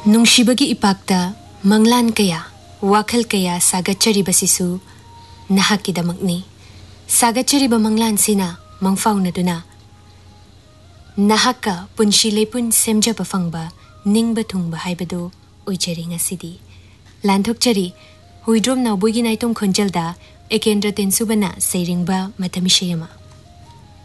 नुंशिबगी इपाक्ता मंगलान कया वाखल कया सागच्चरिबसिसु नहाकिदमकनी सागच्चरिब मंगलान सिना मंगफाउनदुना नहाका पुंशी लेपुन सेमजब फंगबा निंगब थुंगबा हाइबदो ओइचरी ngasiदी लांथोकचरी हुइद्रोम नावबुगी नाइतोम खोंजलदा एकेंद्र तेनसुबना सैरिंगबा मतमिशयमा